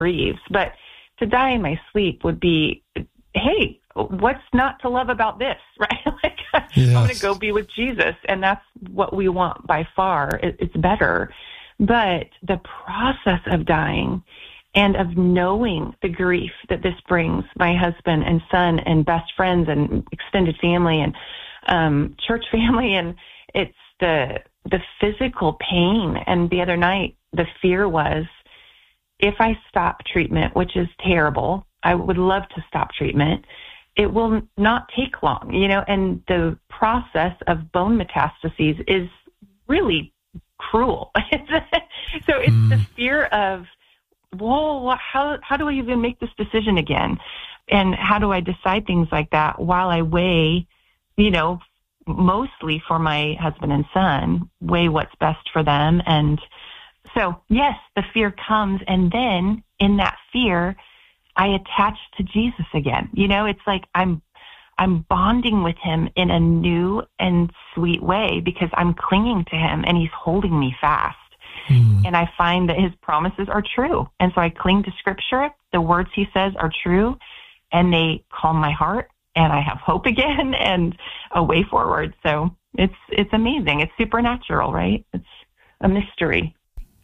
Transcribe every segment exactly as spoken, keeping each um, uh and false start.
grieves. But to die in my sleep would be, hey, what's not to love about this, right? Like, yes. I'm going to go be with Jesus, and that's what we want by far. It, it's better. But the process of dying and of knowing the grief that this brings my husband and son and best friends and extended family and um, church family, and it's the the physical pain. And the other night, the fear was, if I stop treatment, which is terrible, I would love to stop treatment, it will not take long, you know, and the process of bone metastases is really cruel. So it's mm. the fear of, whoa, how how do I even make this decision again? And how do I decide things like that while I weigh, you know, mostly for my husband and son, weigh what's best for them. And so, yes, the fear comes, and then in that fear, I attach to Jesus again. You know, it's like I'm I'm bonding with him in a new and sweet way because I'm clinging to him and he's holding me fast. Mm. And I find that his promises are true. And so I cling to Scripture. The words he says are true, and they calm my heart, and I have hope again and a way forward. So it's it's amazing. It's supernatural, right? It's a mystery.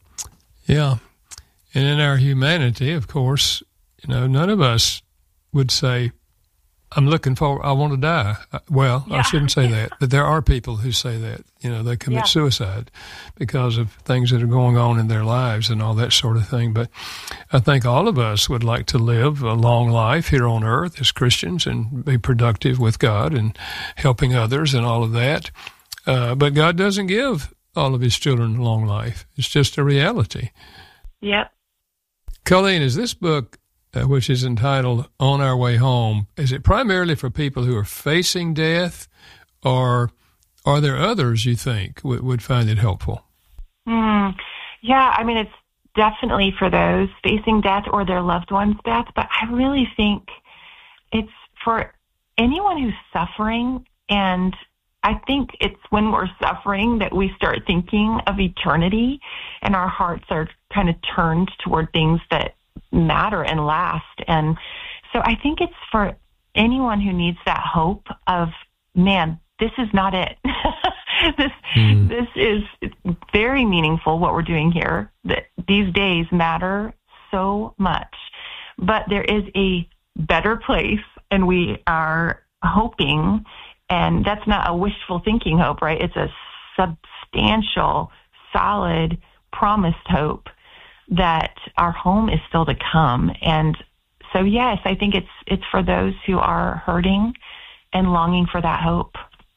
Yeah. And in our humanity, of course, you know, none of us would say, I'm looking for, I want to die. Well, yeah. I shouldn't say that, but there are people who say that, you know, they commit yeah. suicide because of things that are going on in their lives and all that sort of thing. But I think all of us would like to live a long life here on earth as Christians and be productive with God and helping others and all of that. Uh, but God doesn't give all of his children a long life. It's just a reality. Yep. Colleen, is this book, Uh, which is entitled On Our Way Home, is it primarily for people who are facing death, or are there others you think w- would find it helpful? Mm, yeah, I mean, it's definitely for those facing death or their loved one's death, but I really think it's for anyone who's suffering, and I think it's when we're suffering that we start thinking of eternity, and our hearts are kind of turned toward things that matter and last. And so I think it's for anyone who needs that hope of, man, this is not it. this mm. this is very meaningful, what we're doing here. That these days matter so much. But there is a better place, and we are hoping, and that's not a wishful thinking hope, right? It's a substantial, solid, promised hope that our home is still to come. And so, yes, I think it's it's for those who are hurting and longing for that hope.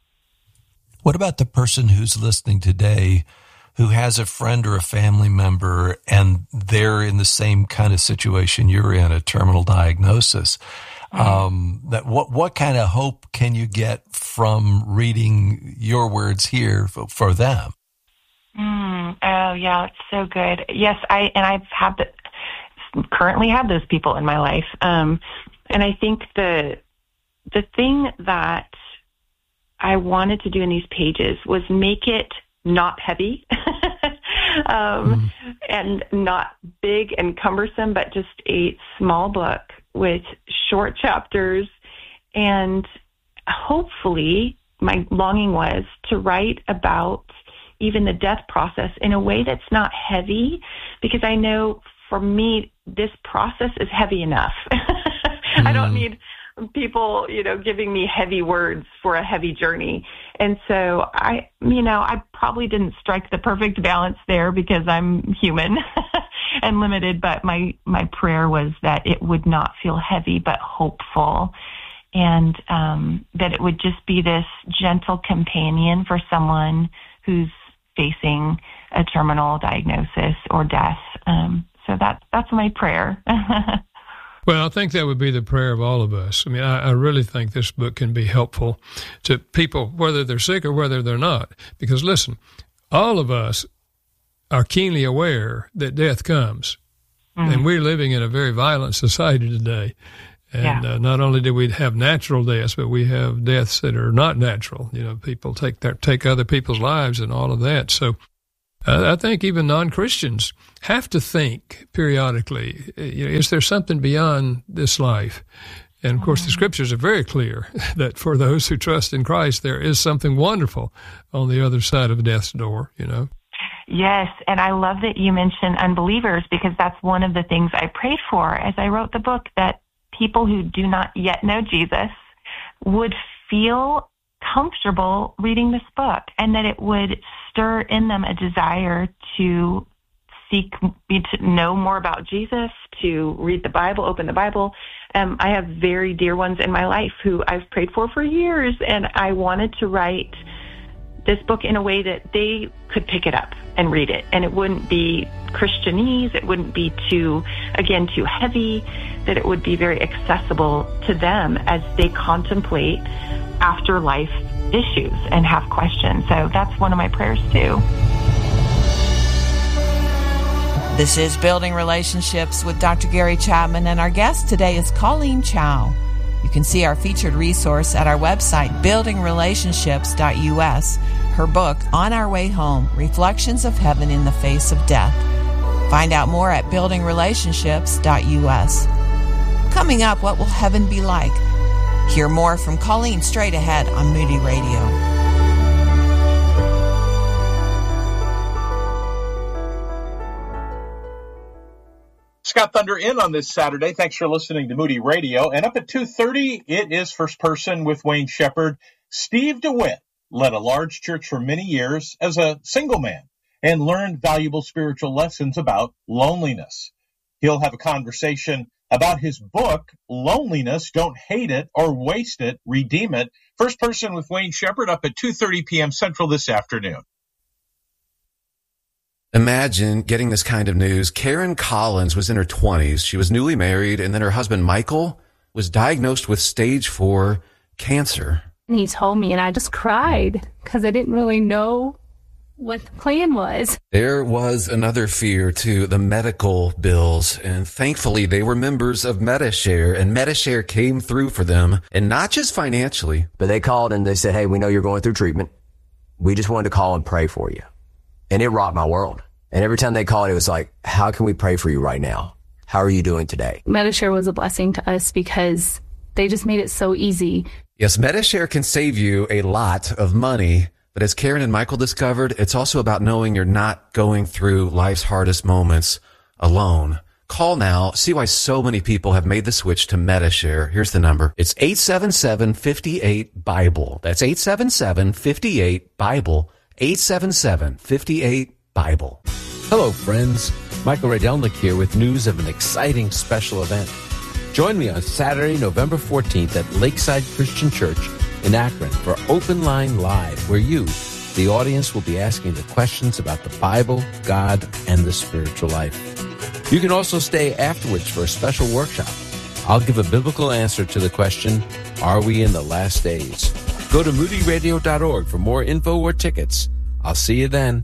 What about the person who's listening today who has a friend or a family member and they're in the same kind of situation you're in, a terminal diagnosis? Mm-hmm. Um, that what what kind of hope can you get from reading your words here for, for them? Mm, oh, yeah, it's so good. Yes, I and I've had the, currently have those people in my life. Um, and I think the the thing that I wanted to do in these pages was make it not heavy um, mm. and not big and cumbersome, but just a small book with short chapters. And hopefully my longing was to write about even the death process in a way that's not heavy, because I know for me, this process is heavy enough. mm. I don't need people, you know, giving me heavy words for a heavy journey. And so I, you know, I probably didn't strike the perfect balance there because I'm human and limited, but my, my prayer was that it would not feel heavy, but hopeful. And um, that it would just be this gentle companion for someone who's facing a terminal diagnosis or death. Um, so that, that's my prayer. Well, I think that would be the prayer of all of us. I mean, I, I really think this book can be helpful to people, whether they're sick or whether they're not. Because listen, all of us are keenly aware that death comes. Mm-hmm. And we're living in a very violent society today. And yeah. uh, not only do we have natural deaths, but we have deaths that are not natural. You know, people take their, take other people's lives and all of that. So I think even non-Christians have to think periodically, you know, is there something beyond this life? And, of course, the Scriptures are very clear that for those who trust in Christ, there is something wonderful on the other side of death's door, you know. Yes, and I love that you mentioned unbelievers, because that's one of the things I prayed for as I wrote the book, that people who do not yet know Jesus would feel comfortable reading this book, and that it would stir in them a desire to seek, to know more about Jesus, to read the Bible, open the Bible. Um, I have very dear ones in my life who I've prayed for for years, and I wanted to write this book in a way that they could pick it up and read it, and it wouldn't be Christianese, it wouldn't be too, again, too heavy, that it would be very accessible to them as they contemplate afterlife issues and have questions. So that's one of my prayers too. This is Building Relationships with Doctor Gary Chapman, and our guest today is Colleen Chow. You can see our featured resource at our website, building relationships dot u s. Her book, On Our Way Home, Reflections of Heaven in the Face of Death. Find out more at building relationships dot u s. Coming up, what will heaven be like? Hear more from Colleen straight ahead on Moody Radio. Scott Thunder in on this Saturday. Thanks for listening to Moody Radio. And up at two thirty, it is First Person with Wayne Shepherd. Steve DeWitt led a large church for many years as a single man and learned valuable spiritual lessons about loneliness. He'll have a conversation about his book, Loneliness, Don't Hate It or Waste It, Redeem It. First Person with Wayne Shepherd up at two thirty p.m. Central this afternoon. Imagine getting this kind of news. Karen Collins was in her twenties. She was newly married, and then her husband, Michael, was diagnosed with stage four cancer. And he told me, and I just cried because I didn't really know what the plan was. There was another fear, too, the medical bills. And thankfully, they were members of Medi-Share, and Medi-Share came through for them, and not just financially. But they called and they said, hey, we know you're going through treatment. We just wanted to call and pray for you. And it rocked my world. And every time they called, it was like, how can we pray for you right now? How are you doing today? Medi-Share was a blessing to us because they just made it so easy. Yes, Medi-Share can save you a lot of money. But as Karen and Michael discovered, it's also about knowing you're not going through life's hardest moments alone. Call now. See why so many people have made the switch to Medi-Share. Here's the number. It's eight seven seven, five eight, BIBLE. That's eight seven seven, five eight, BIBLE. eight seven seven, five eight, BIBLE. Hello, friends. Michael Rydelnik here with news of an exciting special event. Join me on Saturday, November fourteenth at Lakeside Christian Church in Akron for Open Line Live, where you, the audience, will be asking the questions about the Bible, God, and the spiritual life. You can also stay afterwards for a special workshop. I'll give a biblical answer to the question, are we in the last days? Go to moody radio dot org for more info or tickets. I'll see you then.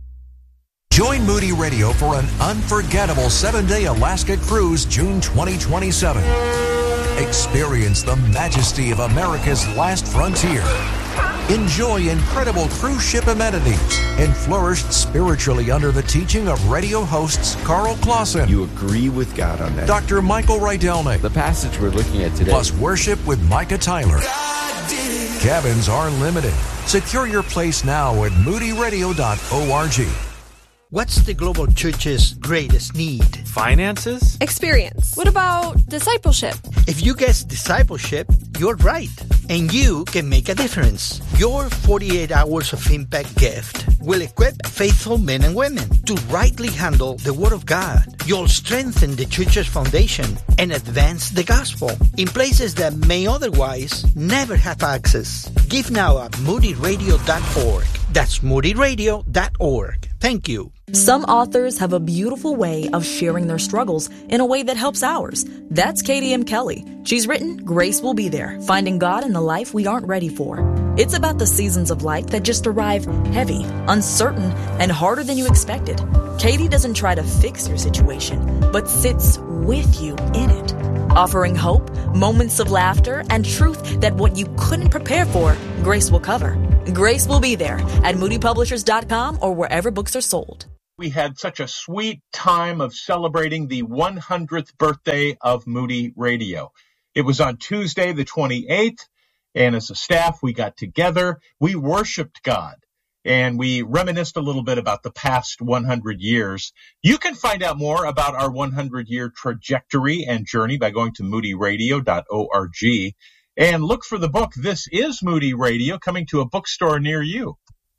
Join Moody Radio for an unforgettable seven-day Alaska cruise June twenty twenty-seven. Experience the majesty of America's last frontier. Enjoy incredible cruise ship amenities and flourish spiritually under the teaching of radio hosts Carl Clausen. You agree with God on that. Doctor Michael Rydelnik. The passage we're looking at today. Plus worship with Micah Tyler. Cabins are limited. Secure your place now at moody radio dot org. What's the global church's greatest need? Finances? Experience. What about discipleship? If you guess discipleship, you're right. And you can make a difference. Your forty-eight hours of impact gift will equip faithful men and women to rightly handle the Word of God. You'll strengthen the church's foundation and advance the gospel in places that may otherwise never have access. Give now at moody radio dot org. That's moody radio dot org. Thank you. Some authors have a beautiful way of sharing their struggles in a way that helps ours. That's Katie M. Kelly. She's written Grace Will Be There, Finding God in the Life We Aren't Ready For. It's about the seasons of life that just arrive heavy, uncertain, and harder than you expected. Katie doesn't try to fix your situation, but sits with you in it, offering hope, moments of laughter, and truth that what you couldn't prepare for, Grace will cover. Grace will be there at moody publishers dot com or wherever books are sold. We had such a sweet time of celebrating the one hundredth birthday of Moody Radio. It was on Tuesday, the twenty-eighth, and as a staff, we got together, we worshiped God, and we reminisced a little bit about the past one hundred years. You can find out more about our one hundred-year trajectory and journey by going to moody radio dot org, and look for the book, This is Moody Radio, coming to a bookstore near you.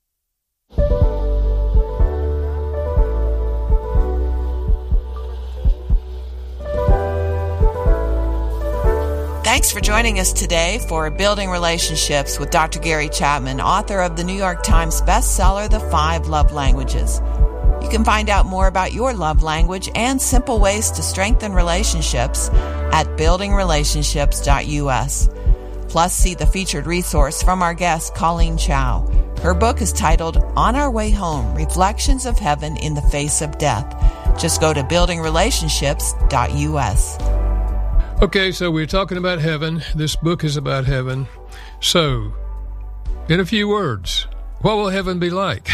Thanks for joining us today for Building Relationships with Doctor Gary Chapman, author of the New York Times bestseller, The Five Love Languages. You can find out more about your love language and simple ways to strengthen relationships at building relationships dot u s. Plus, see the featured resource from our guest, Colleen Chow. Her book is titled On Our Way Home, Reflections of Heaven in the Face of Death. Just go to building relationships dot u s. Okay, so we're talking about heaven. This book is about heaven. So, in a few words, what will heaven be like?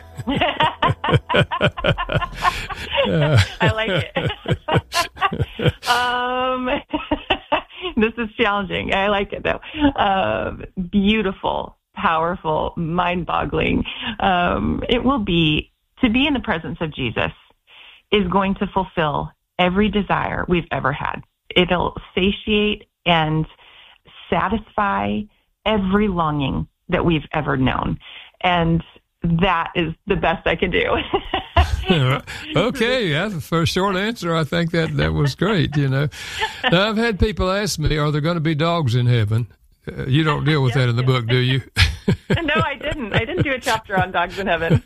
uh. I like it. um, this is challenging. I like it, though. Uh, beautiful, powerful, mind-boggling. Um, it will be, to be in the presence of Jesus is going to fulfill every desire we've ever had. It'll satiate and satisfy every longing that we've ever known. And that is the best I can do. Okay, yeah, for a short answer, I think that, that was great, you know. Now, I've had people ask me, are there going to be dogs in heaven? Uh, you don't deal with yes, that in the yes. book, do you? No, I didn't. I didn't do a chapter on dogs in heaven.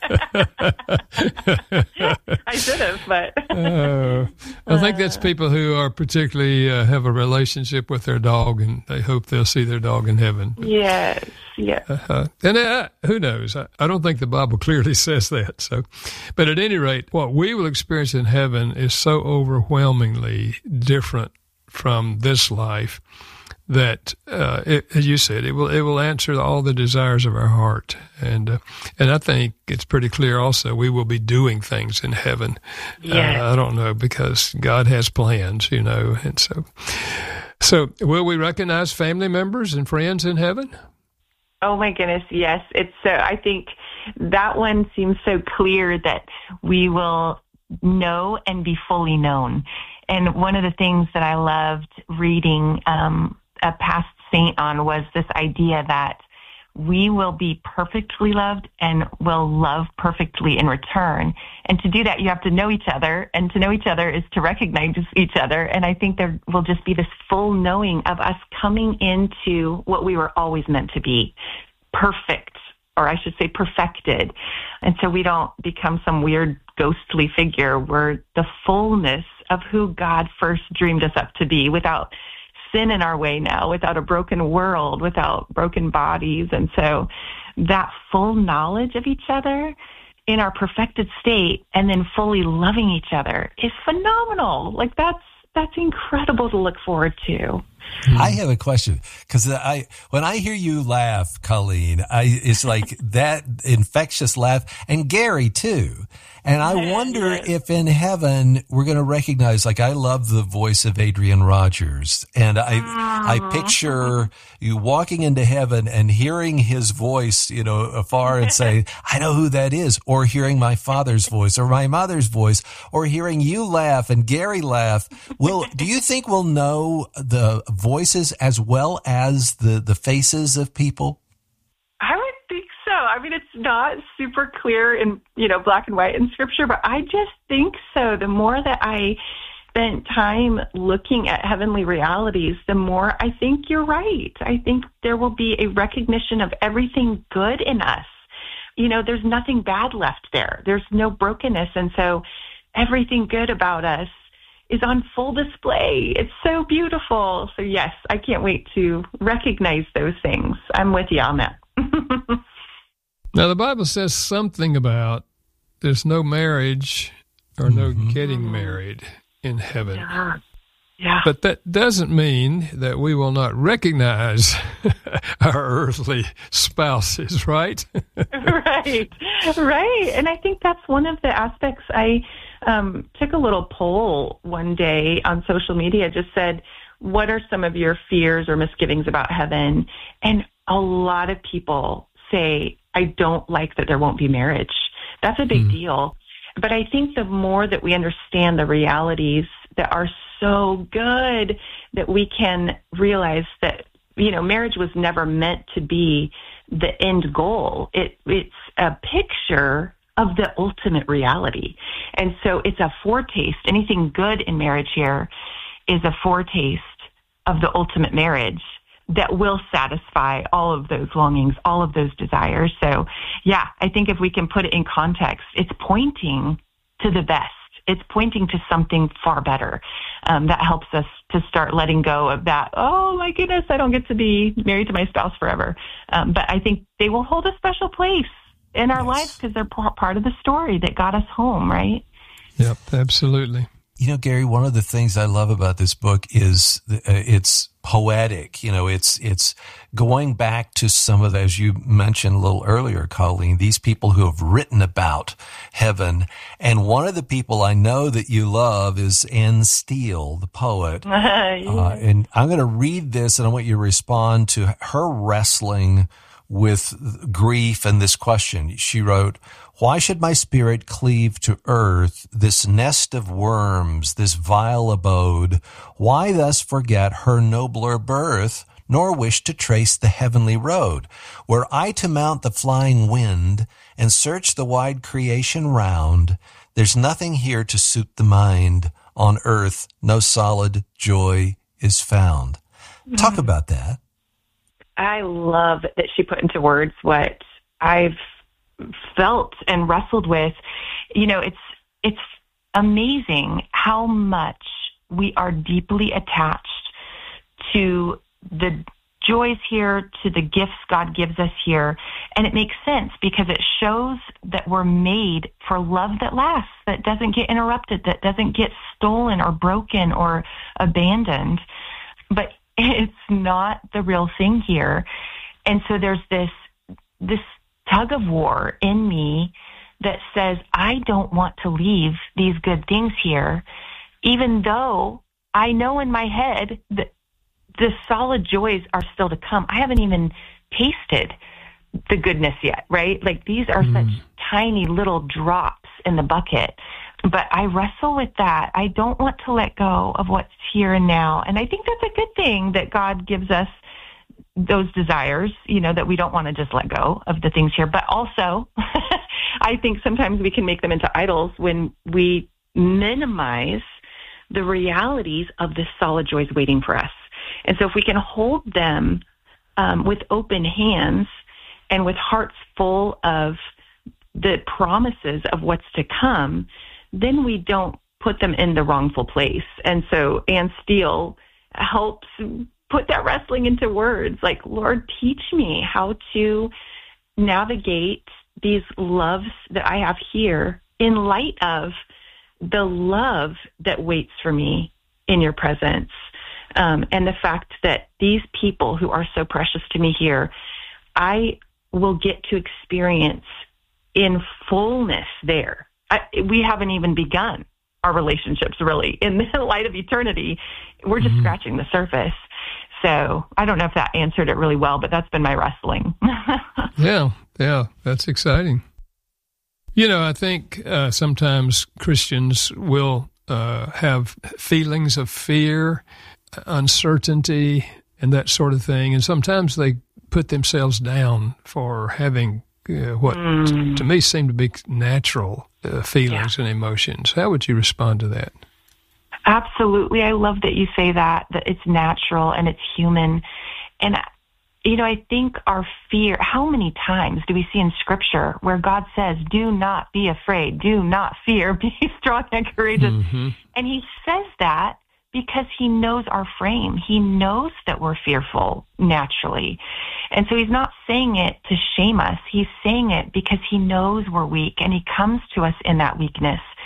I should have, but... uh, I think that's people who are particularly uh, have a relationship with their dog, and they hope they'll see their dog in heaven. But, yes, yes. Uh, and uh, who knows? I, I don't think the Bible clearly says that. So, but at any rate, what we will experience in heaven is so overwhelmingly different from this life that, uh, it, as you said, it will it will answer all the desires of our heart, and uh, and I think it's pretty clear. Also, we will be doing things in heaven. Yes. Uh, I don't know, because God has plans, you know, and so so will we recognize family members and friends in heaven? Oh my goodness, yes. It's so. I think that one seems so clear that we will know and be fully known. And one of the things that I loved reading um, a past saint on was this idea that we will be perfectly loved and will love perfectly in return. And to do that, you have to know each other, and to know each other is to recognize each other. And I think there will just be this full knowing of us coming into what we were always meant to be, perfect, or I should say perfected. And so we don't become some weird ghostly figure. We're the fullness of who God first dreamed us up to be, without sin in our way now, without a broken world, without broken bodies. And so that full knowledge of each other in our perfected state and then fully loving each other is phenomenal. Like that's, that's incredible to look forward to. I have a question, because I when I hear you laugh, Colleen, I, it's like that infectious laugh, and Gary too. And I wonder yes. if in heaven we're going to recognize, like I love the voice of Adrian Rogers, and I I picture you walking into heaven and hearing his voice, you know, afar, and say, I know who that is, or hearing my father's voice or my mother's voice, or hearing you laugh and Gary laugh. Will do you think we'll know the voices as well as the, the faces of people? I would think so. I mean, it's not super clear in, you know, black and white in Scripture, but I just think so. The more that I spent time looking at heavenly realities, the more I think you're right. I think there will be a recognition of everything good in us. You know, there's nothing bad left there. There's no brokenness. And so everything good about us is on full display. It's so beautiful. So yes, I can't wait to recognize those things. I'm with you on that. Now, the Bible says something about there's no marriage or no mm-hmm. getting married in heaven. Yeah. Yeah. But that doesn't mean that we will not recognize our earthly spouses, right? Right, right. And I think that's one of the aspects. I um, took a little poll one day on social media, just said, what are some of your fears or misgivings about heaven? And a lot of people say, I don't like that there won't be marriage. That's a big mm. deal. But I think the more that we understand the realities that are so good, that we can realize that, you know, marriage was never meant to be the end goal. It, it's a picture of the ultimate reality. And so it's a foretaste. Anything good in marriage here is a foretaste of the ultimate marriage that will satisfy all of those longings, all of those desires. So, yeah, I think if we can put it in context, it's pointing to the best. It's pointing to something far better. Um, that helps us to start letting go of that, oh, my goodness, I don't get to be married to my spouse forever. Um, but I think they will hold a special place in our yes. lives because they're p- part of the story that got us home, right? Yep, absolutely. You know, Gary, one of the things I love about this book is uh, it's poetic. You know, it's it's going back to some of the, as you mentioned a little earlier, Colleen, these people who have written about heaven. And one of the people I know that you love is Anne Steele, the poet. yeah. uh, and I'm going to read this, and I want you to respond to her wrestling with grief and this question. She wrote, "Why should my spirit cleave to earth, this nest of worms, this vile abode? Why thus forget her nobler birth, nor wish to trace the heavenly road? Were I to mount the flying wind and search the wide creation round, there's nothing here to suit the mind. On earth, no solid joy is found." Mm-hmm. Talk about that. I love that she put into words what I've felt and wrestled with. You know, it's it's amazing how much we are deeply attached to the joys here, to the gifts God gives us here. And it makes sense because it shows that we're made for love that lasts, that doesn't get interrupted, that doesn't get stolen or broken or abandoned. But it's not the real thing here. And so there's this this tug of war in me that says, I don't want to leave these good things here, even though I know in my head that the solid joys are still to come. I haven't even tasted the goodness yet, right? Like these are mm. such tiny little drops in the bucket. But I wrestle with that. I don't want to let go of what's here and now. And I think that's a good thing that God gives us those desires, you know, that we don't want to just let go of the things here. But also, I think sometimes we can make them into idols when we minimize the realities of the solid joys waiting for us. And so if we can hold them um, with open hands and with hearts full of the promises of what's to come, then we don't put them in the wrongful place. And so Anne Steele helps put that wrestling into words, like, Lord, teach me how to navigate these loves that I have here in light of the love that waits for me in your presence. Um, and the fact that these people who are so precious to me here, I will get to experience in fullness there. I, we haven't even begun our relationships, really. In the light of eternity, we're just mm-hmm. scratching the surface. So I don't know if that answered it really well, but that's been my wrestling. yeah, yeah, that's exciting. You know, I think uh, sometimes Christians will uh, have feelings of fear, uncertainty, and that sort of thing. And sometimes they put themselves down for having uh, what mm. to me seem to be natural uh, feelings yeah. and emotions. How would you respond to that? Absolutely. I love that you say that, that it's natural and it's human. And, you know, I think our fear, how many times do we see in Scripture where God says, do not be afraid, do not fear, be strong and courageous. Mm-hmm. And he says that because he knows our frame. He knows that we're fearful naturally. And so he's not saying it to shame us. He's saying it because he knows we're weak, and he comes to us in that weakness.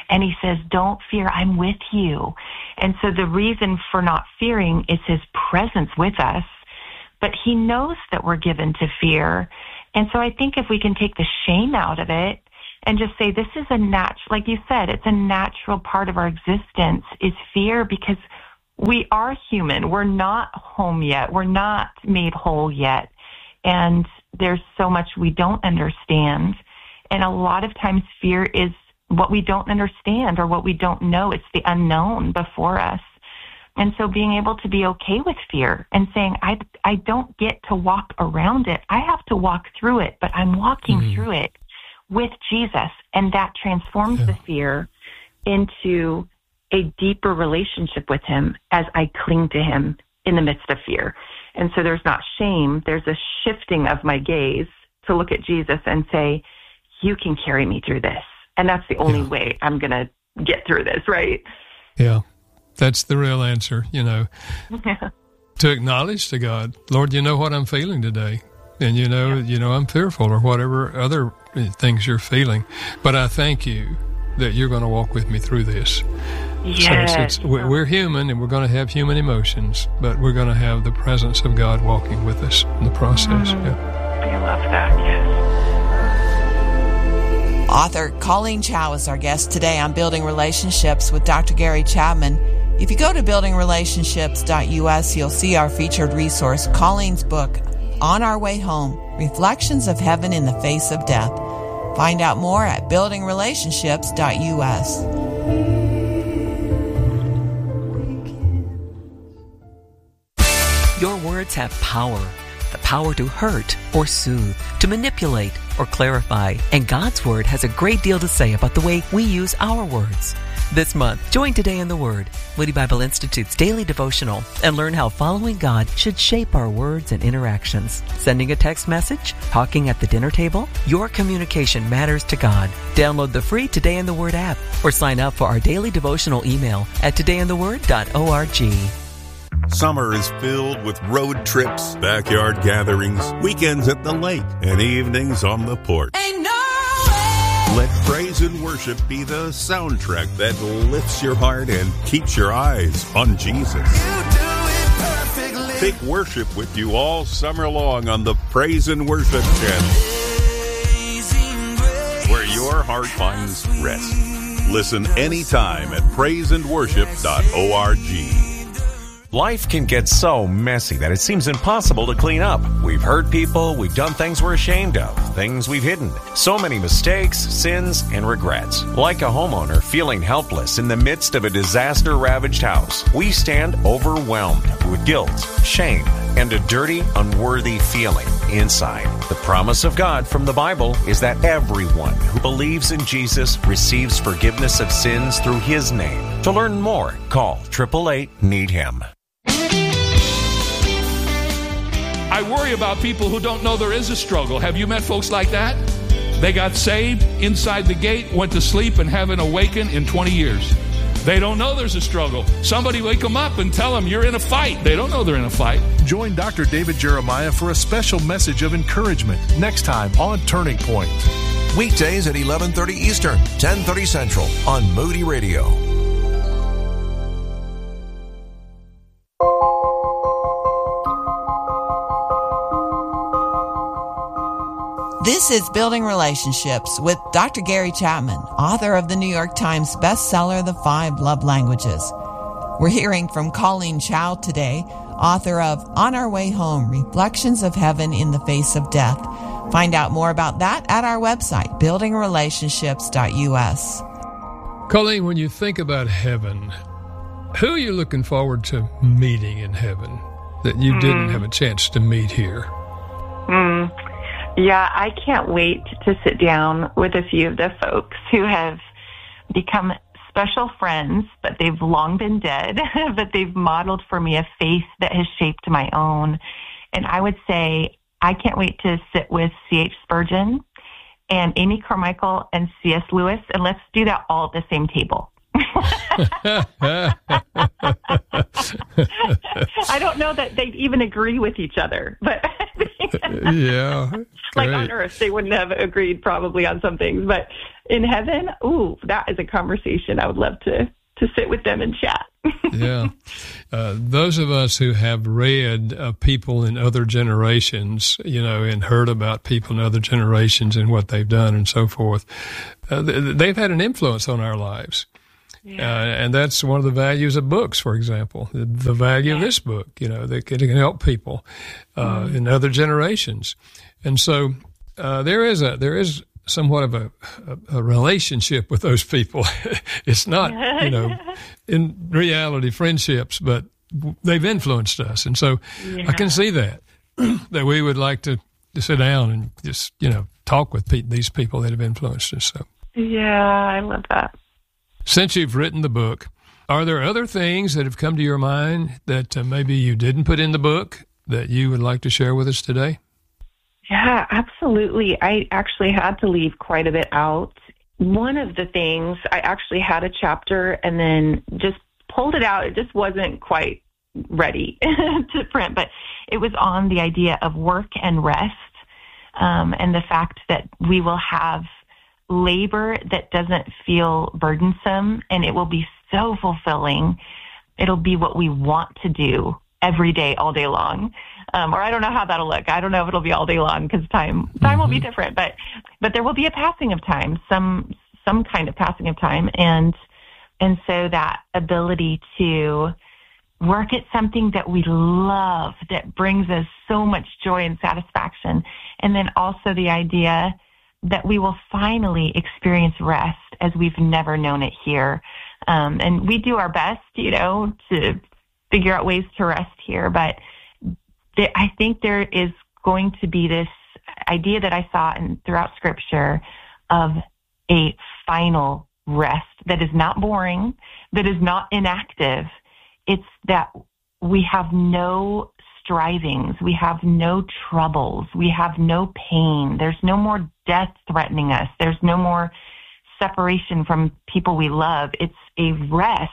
And he says, don't fear, I'm with you. And so the reason for not fearing is his presence with us, but he knows that we're given to fear. And so I think if we can take the shame out of it and just say, this is a natural, like you said, it's a natural part of our existence is fear, because we are human. We're not home yet. We're not made whole yet. And there's so much we don't understand. And a lot of times fear is what we don't understand or what we don't know. It's the unknown before us. And so being able to be okay with fear and saying, I, I don't get to walk around it. I have to walk through it, but I'm walking mm-hmm. through it with Jesus. And that transforms yeah. the fear into a deeper relationship with him as I cling to him in the midst of fear. And so there's not shame. There's a shifting of my gaze to look at Jesus and say, you can carry me through this. And that's the only yeah. way I'm going to get through this, right? Yeah, that's the real answer, you know, yeah. to acknowledge to God, Lord, you know what I'm feeling today. And, you know, yeah. you know, I'm fearful or whatever other things you're feeling. But I thank you that you're going to walk with me through this. Yes. So it's, it's, we're human and we're going to have human emotions, but we're going to have the presence of God walking with us in the process. Mm-hmm. Yeah. I love that, yes. Author Colleen Chow is our guest today on Building Relationships with Doctor Gary Chapman. If you go to building relationships dot U S, you'll see our featured resource, Colleen's book, On Our Way Home, Reflections of Heaven in the Face of Death. Find out more at building relationships dot U S. Your words have power. The power to hurt or soothe, to manipulate or clarify. And God's Word has a great deal to say about the way we use our words. This month, join Today in the Word, Moody Bible Institute's daily devotional, and learn how following God should shape our words and interactions. Sending a text message? Talking at the dinner table? Your communication matters to God. Download the free Today in the Word app or sign up for our daily devotional email at today in the word dot org. Summer is filled with road trips, backyard gatherings, weekends at the lake, and evenings on the porch. Ain't no way. Let praise and worship be the soundtrack that lifts your heart and keeps your eyes on Jesus. You do it perfectly. Take worship with you all summer long on the Praise and Worship channel, where your heart finds rest. Listen anytime at praise and worship dot org. Life can get so messy that it seems impossible to clean up. We've hurt people, we've done things we're ashamed of, things we've hidden. So many mistakes, sins, and regrets. Like a homeowner feeling helpless in the midst of a disaster-ravaged house, we stand overwhelmed with guilt, shame, and a dirty, unworthy feeling inside. The promise of God from the Bible is that everyone who believes in Jesus receives forgiveness of sins through His name. To learn more, call eight eight eight, need him. I worry about people who don't know there is a struggle. Have you met folks like that? They got saved inside the gate, went to sleep, and haven't awakened in twenty years. They don't know there's a struggle. Somebody wake them up and tell them you're in a fight. They don't know they're in a fight. Join Doctor David Jeremiah for a special message of encouragement next time on Turning Point. Weekdays at eleven thirty Eastern, ten thirty Central on Moody Radio. This is Building Relationships with Doctor Gary Chapman, author of the New York Times bestseller, The Five Love Languages. We're hearing from Colleen Chow today, author of On Our Way Home, Reflections of Heaven in the Face of Death. Find out more about that at our website, building relationships dot U S. Colleen, when you think about heaven, who are you looking forward to meeting in heaven that you mm. didn't have a chance to meet here? Mm. Yeah, I can't wait to sit down with a few of the folks who have become special friends, but they've long been dead, but they've modeled for me a faith that has shaped my own. And I would say I can't wait to sit with C H Spurgeon and Amy Carmichael and C S Lewis, and let's do that all at the same table. I don't know that they even agree with each other, but yeah, like on Earth, they wouldn't have agreed probably on some things. But in heaven, ooh, that is a conversation I would love to, to sit with them and chat. Yeah. Uh, those of us who have read uh, people in other generations, you know, and heard about people in other generations and what they've done and so forth, uh, they've had an influence on our lives. Yeah. Uh, and that's one of the values of books, for example, the, the value yeah. of this book, you know, that can help people uh, mm. in other generations. And so uh, there is a, there is somewhat of a, a, a relationship with those people. It's not, you know, in reality friendships, but they've influenced us. And so yeah. I can see that, that we would like to, to sit down and just, you know, talk with pe- these people that have influenced us. So yeah, I love that. Since you've written the book, are there other things that have come to your mind that uh, maybe you didn't put in the book that you would like to share with us today? Yeah, absolutely. I actually had to leave quite a bit out. One of the things, I actually had a chapter and then just pulled it out. It just wasn't quite ready to print, but it was on the idea of work and rest, um, and the fact that we will have labor that doesn't feel burdensome, and it will be so fulfilling. It'll be what we want to do every day, all day long. Um, or I don't know how that'll look. I don't know if it'll be all day long because time time mm-hmm. will be different. But but there will be a passing of time, some some kind of passing of time, and and so that ability to work at something that we love, that brings us so much joy and satisfaction, and then also the idea that we will finally experience rest as we've never known it here. Um, and we do our best, you know, to figure out ways to rest here. But th- I think there is going to be this idea that I saw in, throughout Scripture of a final rest that is not boring, that is not inactive. It's that we have no strivings, we have no troubles, we have no pain, there's no more death threatening us, there's no more separation from people we love. It's a rest.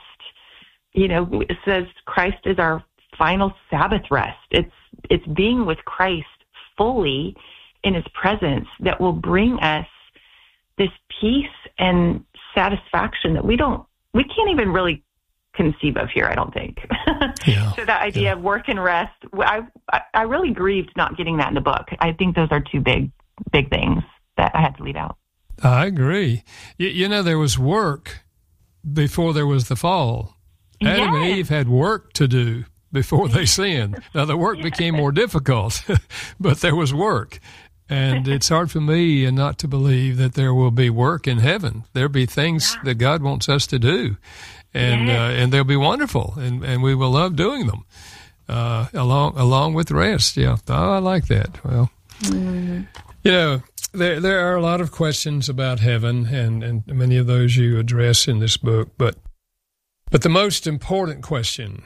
You know, it says Christ is our final Sabbath rest. It's it's being with Christ fully in his presence that will bring us this peace and satisfaction that we don't, we can't even really conceive of here, I don't think. Yeah, so that idea yeah. of work and rest, I, I I really grieved not getting that in the book. I think those are two big, big things that I had to leave out. I agree. You, you know, there was work before there was the fall. Adam yes. and Eve had work to do before they sinned. Now, the work yes. became more difficult, but there was work. And it's hard for me not to believe that there will be work in heaven. There'll be things yeah. that God wants us to do. And yes. uh, and they'll be wonderful, and, and we will love doing them, uh, along along with rest. Yeah, oh, I like that. Well, mm-hmm. you know, there there are a lot of questions about heaven, and, and many of those you address in this book. But but the most important question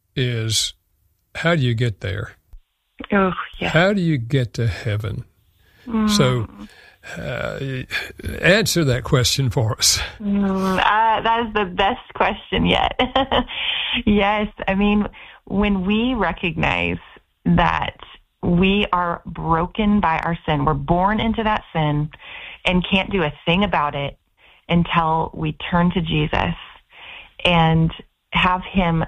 is, how do you get there? Oh, yeah. How do you get to heaven? Mm. So. Uh, answer that question for us. Mm, uh, that is the best question yet. Yes, I mean, when we recognize that we are broken by our sin, we're born into that sin and can't do a thing about it until we turn to Jesus and have him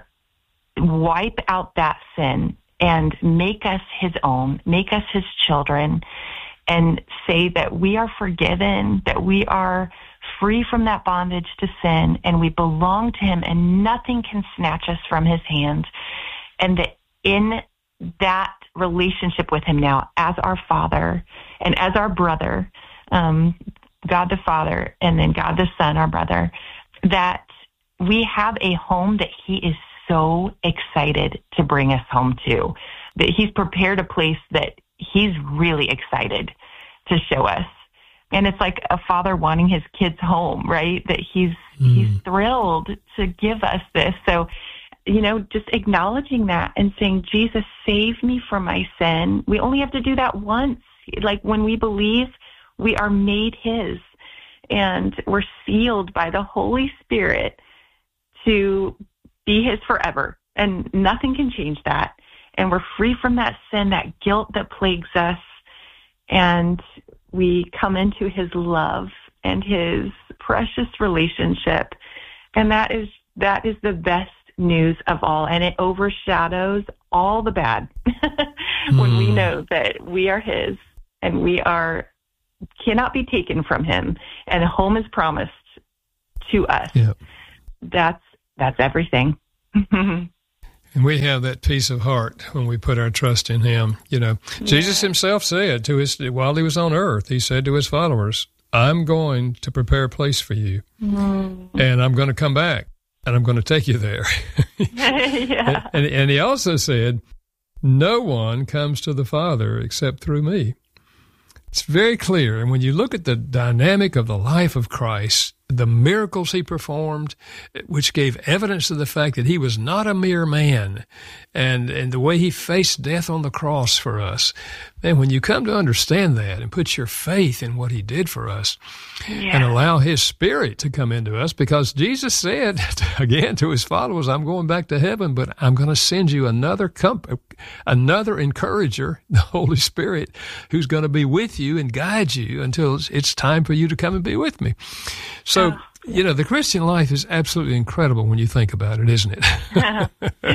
wipe out that sin and make us his own, make us his children, and say that we are forgiven, that we are free from that bondage to sin, and we belong to him, and nothing can snatch us from his hand. And that in that relationship with him now, as our Father and as our brother, um, God the Father, and then God the Son, our brother, that we have a home that he is so excited to bring us home to, that he's prepared a place that he's really excited to show us. And it's like a father wanting his kids home, right? That he's mm. he's thrilled to give us this. So, you know, just acknowledging that and saying, Jesus, save me from my sin. We only have to do that once. Like when we believe, we are made his, and we're sealed by the Holy Spirit to be his forever. And nothing can change that. And we're free from that sin, that guilt that plagues us. And we come into his love and his precious relationship. And that is that is the best news of all, and it overshadows all the bad when mm. we know that we are his and we are cannot be taken from him, and a home is promised to us. Yep. That's that's everything. And we have that peace of heart when we put our trust in him. You know, yeah. Jesus himself said to his, while he was on earth, he said to his followers, I'm going to prepare a place for you, mm. and I'm going to come back, and I'm going to take you there. yeah. and, and he also said, no one comes to the Father except through me. It's very clear. And when you look at the dynamic of the life of Christ, the miracles he performed, which gave evidence of the fact that he was not a mere man, and, and the way he faced death on the cross for us. Man, when you come to understand that and put your faith in what he did for us, yeah. and allow his Spirit to come into us, because Jesus said, again, to his followers, I'm going back to heaven, but I'm going to send you another comp- another encourager, the Holy Spirit, who's going to be with you and guide you until it's time for you to come and be with me. So, oh. you know, the Christian life is absolutely incredible when you think about it, isn't it?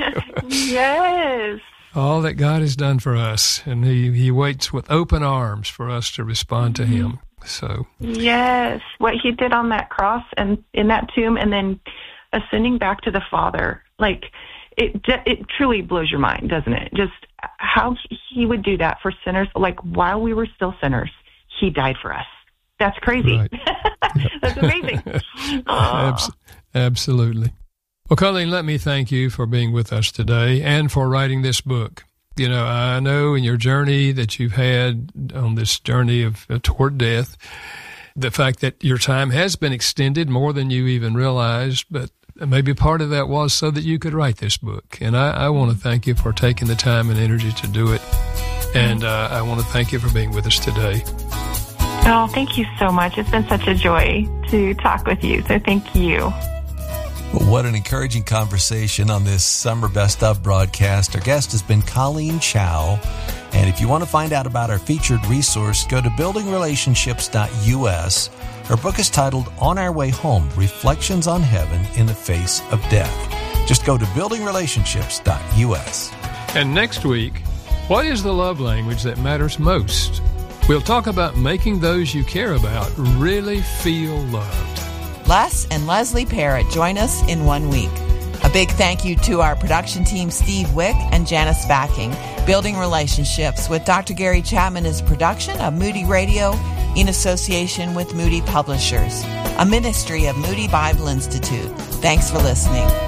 Yes. All that God has done for us, and he, he waits with open arms for us to respond to him. So yes, what he did on that cross and in that tomb, and then ascending back to the Father, like it it truly blows your mind, doesn't it? Just how he would do that for sinners, like while we were still sinners, he died for us. That's crazy. Right. That's amazing. Abs- absolutely. Well, Colleen, let me thank you for being with us today and for writing this book. You know, I know in your journey that you've had on this journey of uh, toward death, the fact that your time has been extended more than you even realized, but maybe part of that was so that you could write this book. And I, I want to thank you for taking the time and energy to do it. And uh, I want to thank you for being with us today. Oh, thank you so much. It's been such a joy to talk with you. So thank you. Well, what an encouraging conversation on this Summer Best Of broadcast. Our guest has been Colleen Chow. And if you want to find out about our featured resource, go to building relationships dot U S. Her book is titled On Our Way Home, Reflections on Heaven in the Face of Death. Just go to building relationships dot U S. And next week, what is the love language that matters most? We'll talk about making those you care about really feel loved. Les and Leslie Parrott join us in one week. A big thank you to our production team, Steve Wick and Janice Backing. Building Relationships with Doctor Gary Chapman is a production of Moody Radio in association with Moody Publishers, a ministry of Moody Bible Institute. Thanks for listening.